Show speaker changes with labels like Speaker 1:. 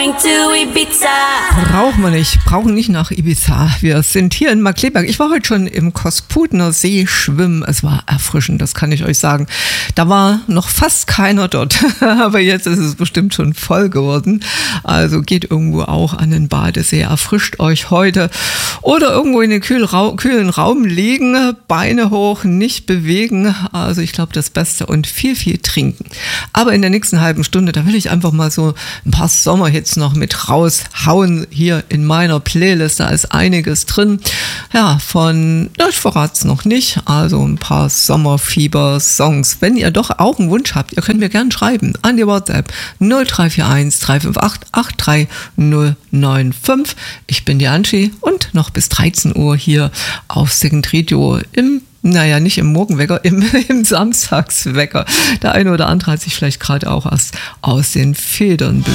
Speaker 1: going to Ibiza.
Speaker 2: Brauchen nicht nach Ibiza. Wir sind hier in Markkleeberg. Ich war heute schon im Kosputner See schwimmen. Es war erfrischend, das kann ich euch sagen. Da war noch fast keiner dort, aber jetzt ist es bestimmt schon voll geworden. Also geht irgendwo auch an den Badesee, erfrischt euch heute oder irgendwo in den kühlen Raum liegen, Beine hoch, nicht bewegen. Also ich glaube das Beste und viel trinken. Aber in der nächsten halben Stunde, da will ich einfach mal so ein paar Sommerhits noch mit raushauen hier in meiner Playlist. Da ist einiges drin. Ja, ich verrate es noch nicht. Also ein paar Sommerfieber-Songs. Wenn ihr doch auch einen Wunsch habt, ihr könnt mir gerne schreiben an die WhatsApp 0341 358 83095. Ich bin die Angie und noch bis 13 Uhr hier auf Second Radio nicht im Morgenwecker, im Samstagswecker. Der eine oder andere hat sich vielleicht gerade auch erst aus den Federn bewegt.